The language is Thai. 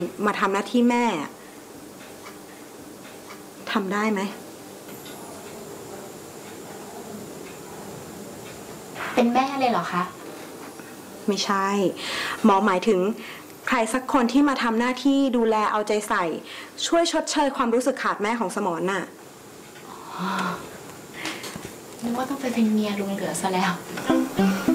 มาทำหน้าที่แม่ทำได้ไหมเป็นแม่เลยเหรอคะไม่ใช่หมอหมายถึงใครสักคนที่มาทำหน้าที่ดูแลเอาใจใส่ช่วยชดเชยความรู้สึกขาดแม่ของสมรน่ะนึกว่าต้องไปเป็นเมียลุงเหลือซะแล้ว